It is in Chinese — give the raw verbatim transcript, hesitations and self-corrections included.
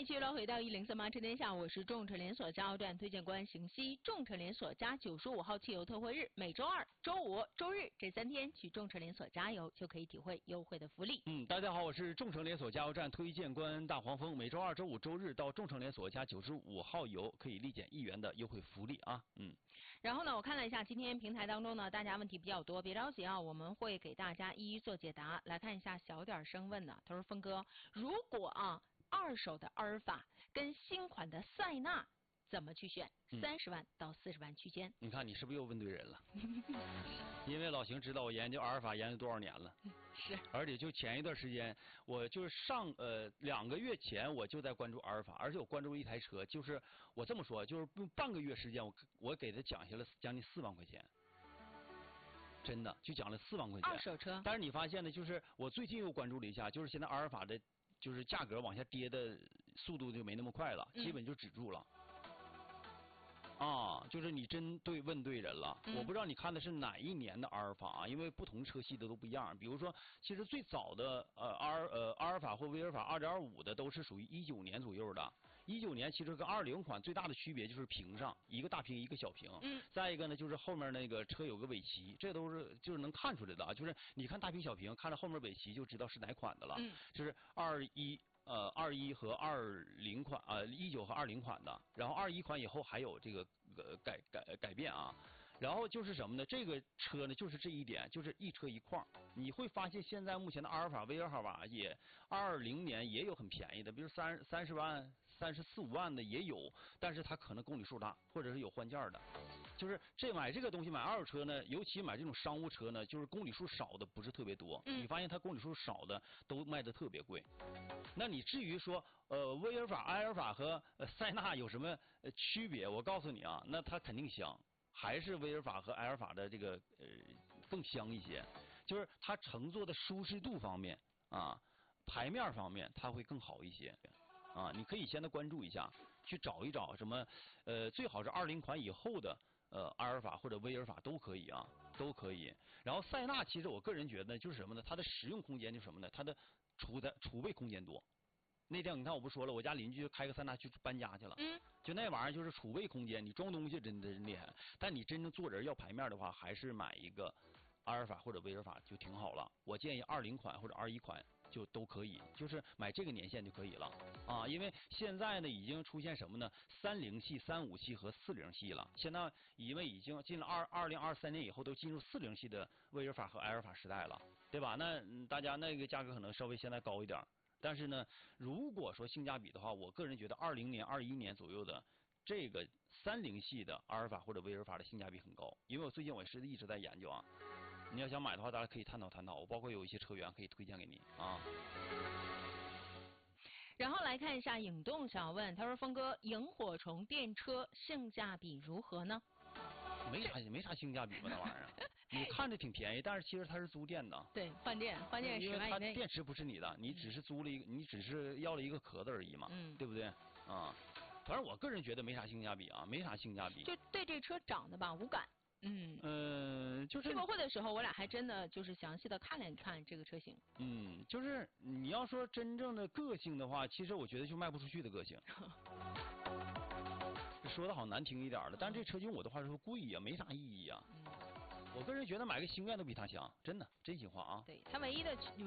继续来回到一零三八车天下，我是众诚连锁加油站推荐官邢西。众诚连锁加九十五号汽油特惠日，每周二、周五、周日这三天去众诚连锁加油，就可以体会优惠的福利。 嗯，大家好，我是众诚连锁加油站推荐官大黄蜂。每周二、周五、周日到众诚连锁加九十五号油，可以立减一元的优惠福利啊。嗯。 然后呢，我看了一下今天平台当中呢，大家问题比较多，别着急啊，我们会给大家一一做解答。来看一下小点声问呢，他说峰哥，如果啊。二手的阿尔法跟新款的塞纳怎么去选？三十万到四十万区间。 你看你是不是又问对人了？因为老邢知道我研究阿尔法研究多少年了。 是。 而且就前一段时间，我就是上呃两个月前我就在关注阿尔法，而且我关注了一台车，就是我这么说，就是用半个月时间，我我给他讲下了将近四万块钱。真的就讲了四万块钱。 二手车。 但是你发现呢，就是我最近又关注了一下，就是现在阿尔法的。就是价格往下跌的速度就没那么快了，基本就止住了。嗯、啊，就是你真对问对人了。嗯、我不知道你看的是哪一年的阿尔法啊，因为不同车系的都不一样。比如说，其实最早的呃阿尔呃阿尔法或威尔法 二点五 的都是属于一九年左右的。一九年其实跟二零款最大的区别就是屏上一个大屏一个小屏。嗯。再一个呢，就是后面那个车有个尾旗，这都是就是能看出来的啊。就是你看大屏小屏，看着后面尾旗就知道是哪款的了。嗯。就是二一。呃，二一和二零款啊，一九和二零款的，然后二一款以后还有这个呃改改改变啊，然后就是什么呢？这个车呢，就是这一点，就是一车一况。你会发现现在目前的阿尔法、威尔法也二零年也有很便宜的，比如三三十万、三十四五万的也有，但是它可能公里数大，或者是有换件的。就是这买这个东西买二手车呢，尤其买这种商务车呢，就是公里数少的不是特别多。嗯。你发现它公里数少的都卖的特别贵。那你至于说，呃，威尔法、埃尔法和呃塞纳有什么呃区别？我告诉你啊，那它肯定香，还是威尔法和埃尔法的这个呃更香一些，就是它乘坐的舒适度方面啊，排面方面它会更好一些啊。你可以现在关注一下，去找一找什么呃，最好是二零款以后的呃阿尔法或者威尔法都可以啊，都可以。然后塞纳其实我个人觉得就是什么呢？它的实用空间就是什么呢？它的储的储备空间多。那天你看我不说了，我家邻居开个塞纳去搬家去了，嗯，就那玩意儿就是储备空间，你装东西真的是厉害。但你真正做人要排面的话，还是买一个阿尔法或者威尔法就挺好了。我建议二零款或者二一款就都可以，就是买这个年限就可以了啊。因为现在呢已经出现什么呢？三零系、三五系和四零系了。现在因为已经进了二二零二三年以后，都进入四零系的威尔法和埃尔法时代了，对吧？那、嗯、大家那个价格可能稍微现在高一点。但是呢，如果说性价比的话，我个人觉得二零年、二一年左右的这个三零系的阿尔法或者威尔法的性价比很高，因为我最近我是一直在研究啊。你要想买的话，大家可以探讨探讨，我包括有一些车源可以推荐给你啊。 然后来看一下影动想问，他说峰哥，萤火虫电车性价比如何呢？ 没啥没啥性价比吧，那玩意儿。你看着挺便宜，但是其实它是租电的。 对，换电，换电十万以内。 因为它电池不是你的，你只是租了一个，你只是要了一个壳子而已嘛，嗯，对不对？啊，反正我个人觉得没啥性价比啊，没啥性价比。 就对这车长得吧无感，嗯。 嗯、呃，就是。 世博会的时候，我俩还真的就是详细的看了一看这个车型。 嗯，就是你要说真正的个性的话，其实我觉得就卖不出去的个性。说的好难听一点的，但是这车用我的话说贵呀，没啥意义呀。嗯，我个人觉得买个星愿都比它强，真的，真心话啊。 对，它唯一的。